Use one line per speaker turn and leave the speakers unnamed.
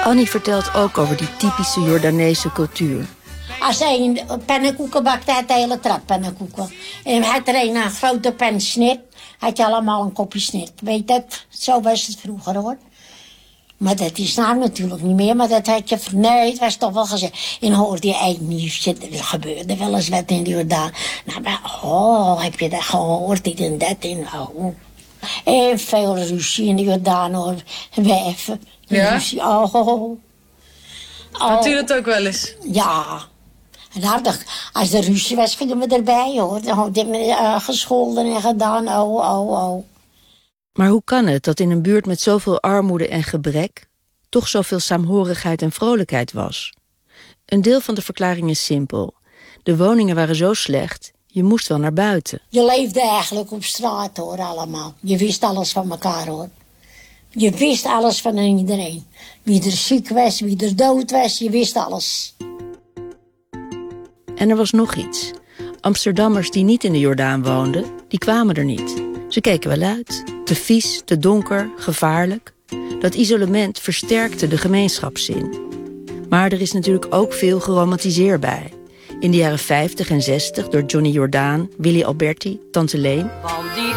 Annie vertelt ook over die typische Jordaanese cultuur.
Als hij een pannenkoeken bakt, had hij de hele trap pannenkoeken. En had er een grote pen snit, had je allemaal een kopje snit. Weet dat? Zo was het vroeger, hoor. Maar dat is nou natuurlijk niet meer, maar dat had je... Nee, het was toch wel gezegd. En hoorde je één nieuwsje, er gebeurde wel eens wat in de Jordaan. Nou, maar, heb je dat gehoord, dit en dat en oh. En veel ruzie in de Jordaan, hoor. Weven.
Ja?
Ruzie, oh.
Had u dat ook wel eens?
Ja. Nou, als er ruzie was, gingen we erbij, hoor. Dan hadden we gescholden en gedaan, oh.
Maar hoe kan het dat in een buurt met zoveel armoede en gebrek toch zoveel saamhorigheid en vrolijkheid was? Een deel van de verklaring is simpel. De woningen waren zo slecht, je moest wel naar buiten.
Je leefde eigenlijk op straat, hoor, allemaal. Je wist alles van elkaar, hoor. Je wist alles van iedereen. Wie er ziek was, wie er dood was, je wist alles.
En er was nog iets. Amsterdammers die niet in de Jordaan woonden, die kwamen er niet. Ze keken wel uit. Te vies, te donker, gevaarlijk. Dat isolement versterkte de gemeenschapszin. Maar er is natuurlijk ook veel geromantiseerd bij. In de jaren 50 en 60 door Johnny Jordaan, Willy Alberti, Tante Leen.